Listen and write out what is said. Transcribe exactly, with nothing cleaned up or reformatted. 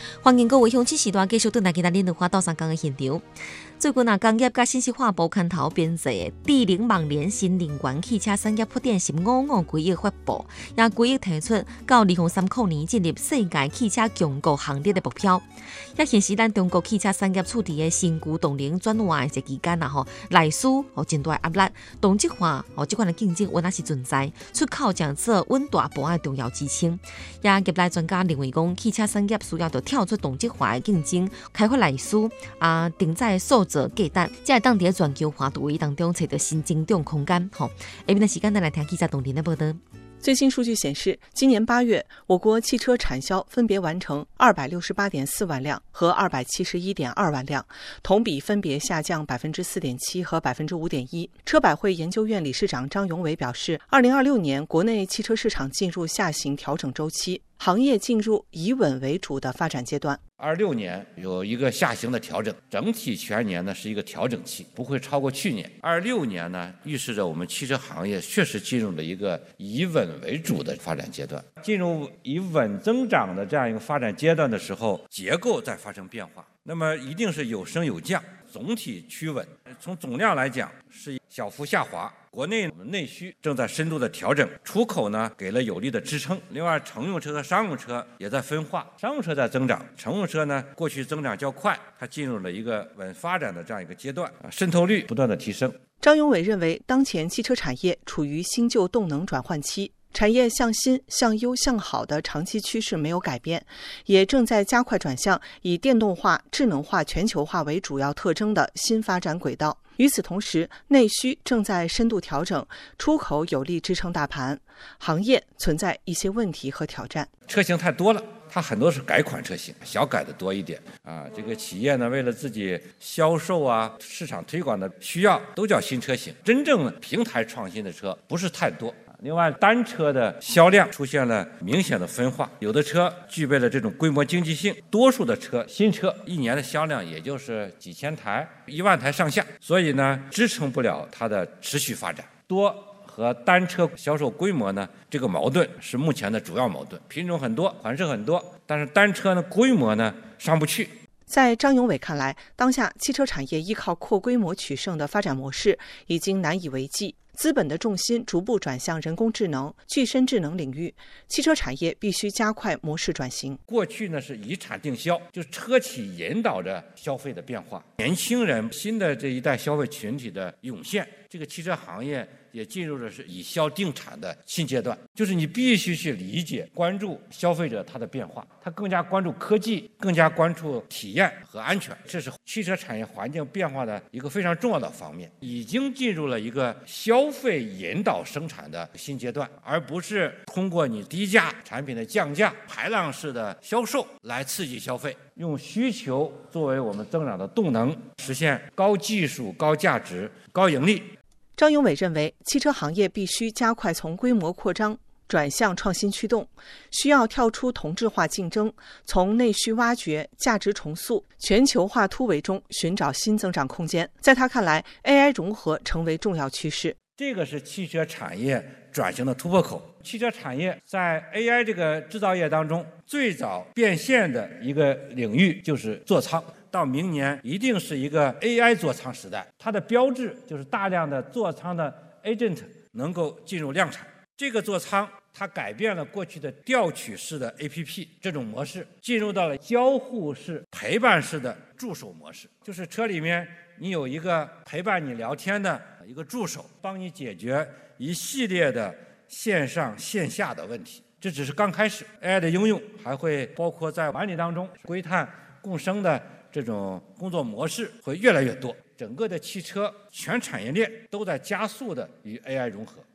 欢迎各位乡亲时段继续转来给咱联合花道上讲的现场。最近啊，工业甲信息化部牵头编制的智能网联新能源汽车产业发展十五五规划发布，也规划提出到二零三零年进入世界汽车强国行列的目标。也显示咱中国汽车产业处理的新旧动能转换的期间啊，吼，内需哦真大压力，同质化哦这款的竞争仍然是存在，出口将做稳大步的重要支撑。也业内专家认为讲，汽车产业需要着跳出同质化的竞争，开发内需啊，定在数字价值，才会当伫全球化度位当中找到新增长空间。吼，下面的时间咱来听记者董林的报道。 最新数据显示，今年八月，我国汽车产销分别完成二百六十八点四万辆和二百七十一点二万辆，同比分别下降百分之四点七和百分之五点一。车百惠研究院理事长张永伟表示，二零二六年国内汽车市场进入下行调整周期，行业进入以稳为主的发展阶段。 二六年有一个下行的调整，整体全年呢是一个调整期，不会超过去年。二六年呢，预示着我们汽车行业确实进入了一个以稳为主的发展阶段。进入以稳增长的这样一个发展阶段的时候，结构在发生变化，那么一定是有升有降，总体趋稳。从总量来讲是小幅下滑。国内内需正在深度的调整，出口呢给了有力的支撑。另外，乘用车和商用车也在分化，商用车在增长，乘用车呢过去增长较快，它进入了一个稳发展的这样一个阶段，渗透率不断的提升。 张永伟认为，当前汽车产业处于新旧动能转换期。产业向新、向优、向好的长期趋势没有改变，也正在加快转向以电动化、智能化、全球化为主要特征的新发展轨道。与此同时，内需正在深度调整，出口有力支撑大盘，行业存在一些问题和挑战。 车型太多了，它很多是改款车型，小改的多一点啊。这个企业呢，为了自己销售啊、市场推广的需要，都叫新车型。真正平台创新的车不是太多。另外，单车的销量出现了明显的分化，有的车具备了这种规模经济性，多数的车新车一年的销量也就是几千台、一万台上下，所以呢，支撑不了它的持续发展。多和单车销售规模呢，这个矛盾是目前的主要矛盾。品种很多，款式很多，但是单车呢规模呢上不去。 在张永伟看来，当下汽车产业依靠扩规模取胜的发展模式已经难以为继，资本的重心逐步转向人工智能、具身智能领域，汽车产业必须加快模式转型。 过去呢是以产定销，就是车企引导着消费的变化，年轻人新的这一代消费群体的涌现，这个汽车行业也进入了是以销定产的新阶段，就是你必须去理解、关注消费者他的变化，他更加关注科技，更加关注体验和安全，这是汽车产业环境变化的一个非常重要的方面，已经进入了一个消费引导生产的新阶段，而不是通过你低价产品的降价、排量式的销售来刺激消费，用需求作为我们增长的动能，实现高技术、高价值、高盈利。 张永伟认为，汽车行业必须加快从规模扩张转向创新驱动，需要跳出同质化竞争，从内需挖掘、价值重塑、全球化突围中寻找新增长空间。在他看来 ，A I 融合成为重要趋势。 这个是汽车产业转型的突破口。汽车产业在 A I 这个制造业当中，最早变现的一个领域就是座舱。到明年一定是一个 A I 座舱时代，它的标志就是大量的座舱的 agent 能够进入量产。这个座舱它改变了过去的调取式的 A P P 这种模式，进入到了交互式、陪伴式的助手模式，就是车里面你有一个陪伴你聊天的一个助手，帮你解决一系列的线上线下的问题。这只是刚开始 ，A I 的应用还会包括在管理当中，硅碳共生的这种工作模式会越来越多，整个的汽车全产业链都在加速的与 A I 融合。